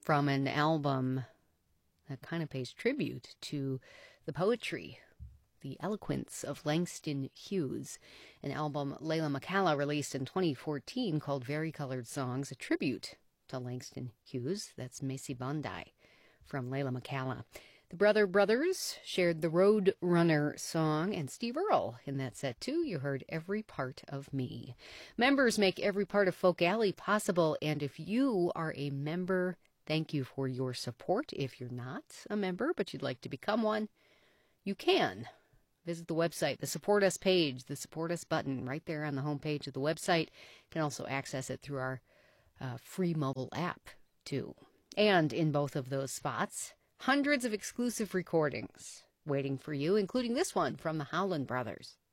from an album that kind of pays tribute to the poetry, the eloquence of Langston Hughes, an album Layla McCalla released in 2014 called Varicolored Songs, a tribute to Langston Hughes. That's Macy Bondi from Layla McCalla. The Brother Brothers shared the Road Runner song, and Steve Earle in that set too. You heard Every Part of Me. Members make every part of Folk Alley possible, and if you are a member, thank you for your support. If you're not a member but you'd like to become one, you can. Visit the website, the Support Us page, the Support Us button right there on the homepage of the website. You can also access it through our free mobile app too. And in both of those spots, hundreds of exclusive recordings waiting for you, including this one from the Howland Brothers.